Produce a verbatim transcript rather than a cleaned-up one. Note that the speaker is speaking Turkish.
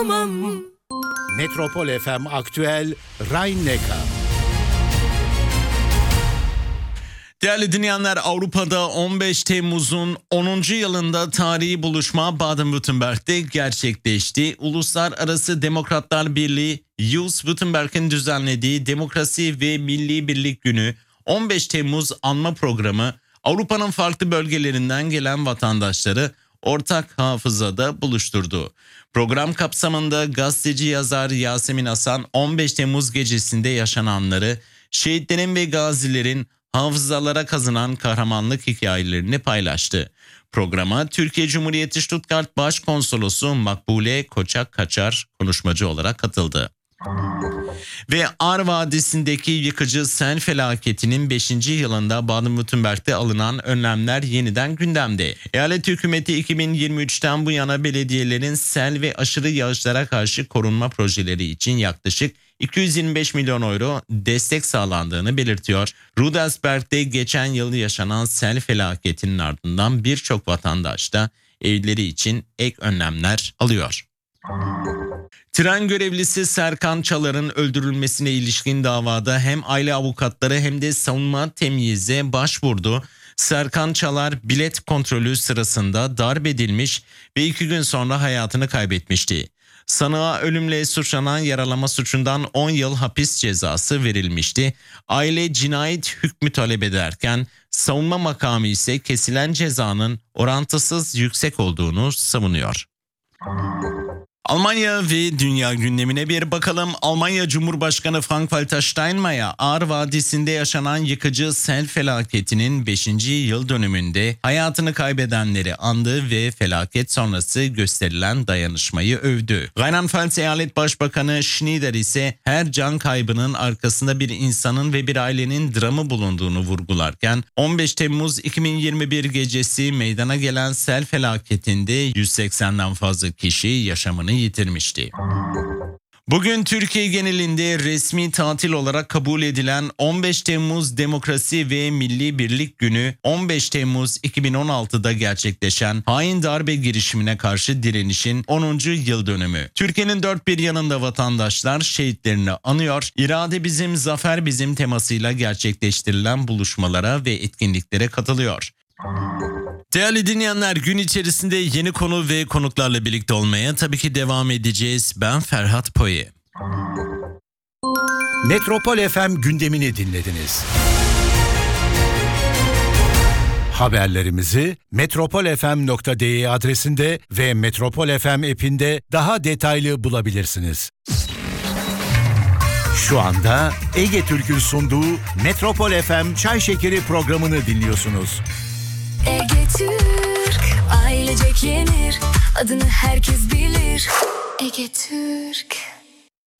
tamam. Metropol F M Aktüel Rhein-Neckar. Değerli dinleyenler, Avrupa'da on beş Temmuz'un onuncu yılında tarihi buluşma Baden-Württemberg'de gerçekleşti. Uluslararası Demokratlar Birliği Jens-Württemberg'in düzenlediği Demokrasi ve Milli Birlik Günü on beş Temmuz anma programı Avrupa'nın farklı bölgelerinden gelen vatandaşları ortak hafızada buluşturdu. Program kapsamında gazeteci yazar Yasemin Hasan on beş Temmuz gecesinde yaşananları, şehitlerin ve gazilerin hafızalara kazınan kahramanlık hikayelerini paylaştı. Programa Türkiye Cumhuriyeti Stuttgart Başkonsolosu Makbule Koçak Kaçar konuşmacı olarak katıldı. Ve Ar Vadisi'ndeki yıkıcı sel felaketinin beşinci yılında Baden-Württemberg'de alınan önlemler yeniden gündemde. Eyalet hükümeti iki bin yirmi üçten bu yana belediyelerin sel ve aşırı yağışlara karşı korunma projeleri için yaklaşık iki yüz yirmi beş milyon euro destek sağlandığını belirtiyor. Rudelsberg'de geçen yıl yaşanan sel felaketinin ardından birçok vatandaş da evleri için ek önlemler alıyor. Tren görevlisi Serkan Çalar'ın öldürülmesine ilişkin davada hem aile avukatları hem de savunma temyize başvurdu. Serkan Çalar bilet kontrolü sırasında darp edilmiş ve iki gün sonra hayatını kaybetmişti. Sanığa ölümle suçlanan yaralama suçundan on yıl hapis cezası verilmişti. Aile cinayet hükmü talep ederken savunma makamı ise kesilen cezanın orantısız yüksek olduğunu savunuyor. Almanya ve dünya gündemine bir bakalım. Almanya Cumhurbaşkanı Frank-Walter Steinmeier, Ar Vadisi'nde yaşanan yıkıcı sel felaketinin beşinci yıl dönümünde hayatını kaybedenleri andı ve felaket sonrası gösterilen dayanışmayı övdü. Rheinland-Pfalz Eyalet Başbakanı Schneider ise her can kaybının arkasında bir insanın ve bir ailenin dramı bulunduğunu vurgularken on beş Temmuz iki bin yirmi bir gecesi meydana gelen sel felaketinde yüz seksenden fazla kişi yaşamını yitirmişti. Bugün Türkiye genelinde resmi tatil olarak kabul edilen on beş Temmuz Demokrasi ve Milli Birlik Günü, on beş Temmuz iki bin on altıda gerçekleşen hain darbe girişimine karşı direnişin onuncu yıl dönümü. Türkiye'nin dört bir yanında vatandaşlar şehitlerini anıyor, irade bizim, zafer bizim temasıyla gerçekleştirilen buluşmalara ve etkinliklere katılıyor. Değerli dinleyenler, gün içerisinde yeni konu ve konuklarla birlikte olmaya tabii ki devam edeceğiz. Ben Ferhat Poye. Metropol F M gündemini dinlediniz. Haberlerimizi metropol f m nokta d e adresinde ve Metropol F M app'inde daha detaylı bulabilirsiniz. Şu anda Ege Türk'ün sunduğu Metropol F M Çay Şekeri programını dinliyorsunuz. Ege Türk, ailecek yenir, adını herkes bilir. Ege Türk.